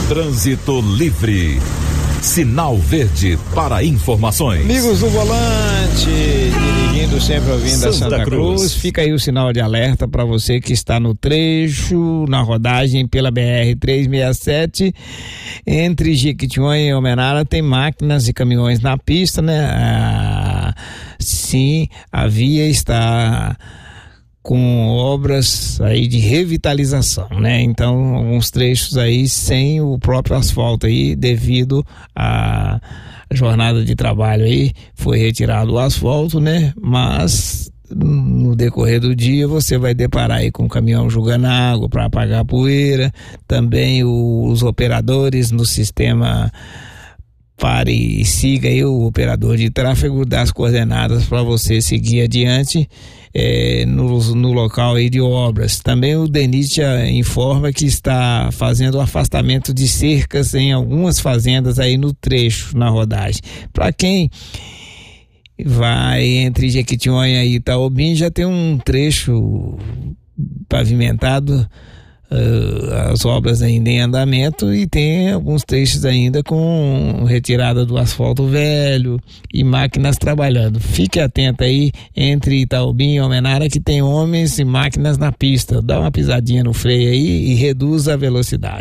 Trânsito livre. Sinal verde para informações. Amigos do volante, dirigindo sempre ouvindo a Santa Cruz, fica aí o sinal de alerta para você que está no trecho, na rodagem pela BR-367, entre Jequitinhonha e Almenara, tem máquinas e caminhões na pista, né? Sim, a via está com obras aí de revitalização, né? Então, alguns trechos aí sem o próprio asfalto aí, devido à jornada de trabalho aí, foi retirado o asfalto, né? Mas no decorrer do dia você vai deparar aí com o caminhão jogando água para apagar a poeira, também os operadores no sistema pare e siga aí o operador de tráfego, dá as coordenadas para você seguir adiante no local aí de obras. Também o DENIT informa que está fazendo o afastamento de cercas em algumas fazendas aí no trecho, na rodagem. Para quem vai entre Jequitinhonha e Itaobim, já tem um trecho pavimentado, as obras ainda em andamento, e tem alguns trechos ainda com retirada do asfalto velho e máquinas trabalhando. Fique atento aí entre Itaobim e Almenara, que tem homens e máquinas na pista. Dá uma pisadinha no freio aí e reduz a velocidade.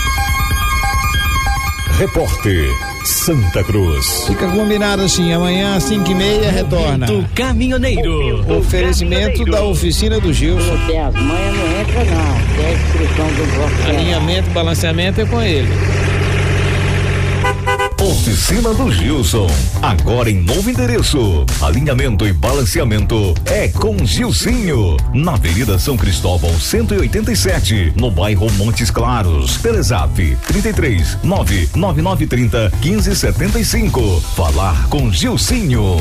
Repórter Santa Cruz. Fica combinado assim, amanhã às 5h30 retorna. Do caminhoneiro. Oferecimento da oficina do Gilson. Tem as manhas, não entra não. Tem a inscrição do bloco. Alinhamento, balanceamento é com ele. Oficina do Gilson, agora em novo endereço. Alinhamento e balanceamento é com Gilcinho, na Avenida São Cristóvão 187, no bairro Montes Claros. Telezap 33 99930 1575. Falar com Gilcinho.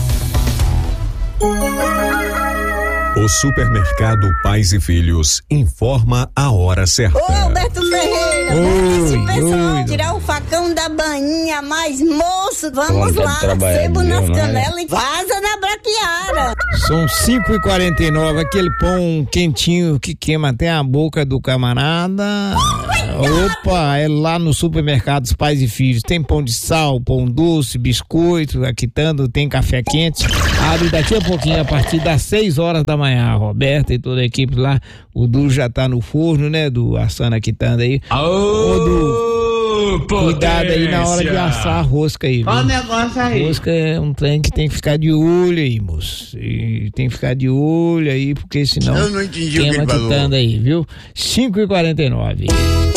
O supermercado Pais e Filhos informa a hora certa. Ô, Alberto Ferreira, pessoal, tirar o facão da bainha, mas moço, vamos lá, sebo nas canelas e vaza na braquiara. São 5h49, aquele pão quentinho que queima até a boca do camarada. Opa, é lá no supermercado dos Pais e Filhos. Tem pão de sal, pão doce, biscoito, aquitando, tem café quente. Abre daqui a pouquinho, a partir das 6 horas da manhã. A Roberta e toda a equipe lá. O Du já tá no forno, né? Do assando aquitando aí. Cuidado aí na hora de assar a rosca aí. Olha o negócio aí. Rosca é um trem que tem que ficar de olho aí, moço. E tem que ficar de olho aí, porque senão eu não entendi queima o que ele falou. quitando aí, viu? 5h49.